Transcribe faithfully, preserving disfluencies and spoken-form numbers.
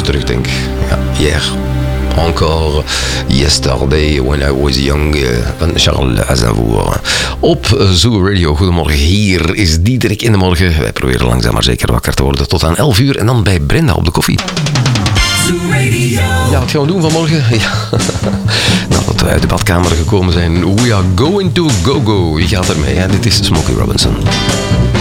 terugdenk. Ja, hier. Encore Yesterday When I Was Young van Charles Aznavour. Op Zoo Radio. Goedemorgen, hier is Diederik in de morgen. Wij proberen langzaam maar zeker wakker te worden tot aan elf uur. En dan bij Brenda op de koffie. Zoo Radio. Ja, wat gaan we doen vanmorgen? Ja. Nadat we uit de badkamer gekomen zijn. We are going to go-go. Wie gaat ermee? Ja, dit is Smokey Robinson.